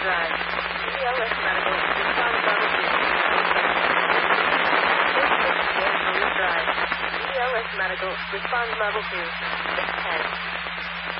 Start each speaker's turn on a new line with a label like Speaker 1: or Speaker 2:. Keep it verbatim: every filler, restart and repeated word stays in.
Speaker 1: Drive. B L S Medical, respond level two. six sixty-eight Blue Drive. B L S Medical, respond level two. six ten.